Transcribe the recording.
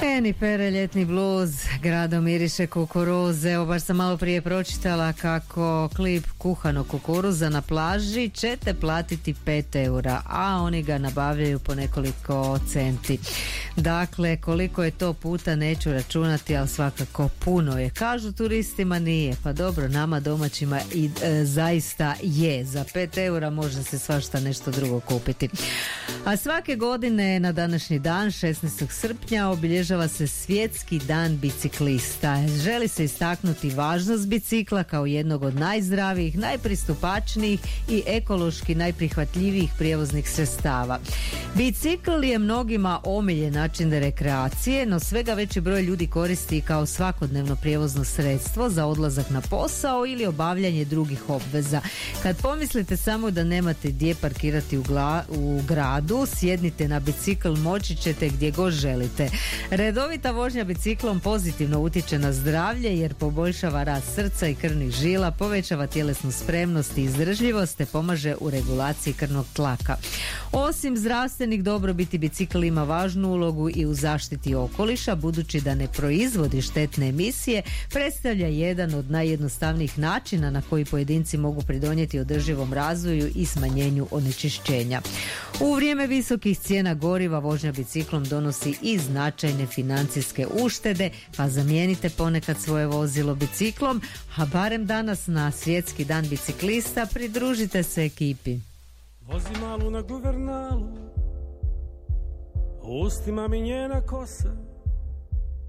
Eni Pere, ljetni bluz, gradom miriše kukuruze. Evo, baš sam malo prije pročitala kako klip kuhanog kukuruza na plaži ćete platiti 5 eura, a oni ga nabavljaju po nekoliko centi. Dakle, koliko je to puta neću računati, ali svakako puno je. Kažu turistima nije, pa dobro, nama domaćima i zaista je. Za 5 eura može se svašta nešto drugo kupiti. A svake godine na današnji dan, 16. srpnja, obilježava se Svjetski dan biciklista. Želi se istaknuti važnost bicikla kao jednog od najzdravijih, najpristupačnijih i ekološki najprihvatljivijih prijevoznih sredstava. Bicikl je mnogima omiljen način rekreacije, no svega veći broj ljudi koristi kao svakodnevno prijevozno sredstvo za odlazak na posao ili obavljanje drugih obveza. Kad pomislite samo da nemate gdje parkirati u gradu, sjednite na bicikl, moći ćete gdje god želite. Redovita vožnja biciklom pozitivno utječe na zdravlje jer poboljšava rast srca i krvnih žila, povećava tjelesnu spremnost i izdržljivost te pomaže u regulaciji krvnog tlaka. Osim zdravstvenih dobrobiti, bicikl ima važnu ulogu i u zaštiti okoliša, budući da ne proizvodi štetne emisije, predstavlja jedan od najjednostavnijih načina na koji pojedinci mogu pridonijeti održivom razvoju i smanjenju onečišćenja. U vrijeme visokih cijena goriva vožnja biciklom donosi i značajne financijske uštede, pa zamijenite ponekad svoje vozilo biciklom, a barem danas na Svjetski dan biciklista pridružite se ekipi. Vozi malu na guvernalu, u ustima mi njena kosa,